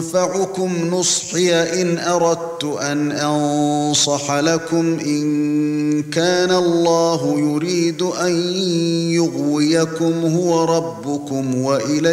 ينفعكم نصحي إن أردت أن أنصح لكم إن كان الله يريد أن يغويكم هو ربكم وإليه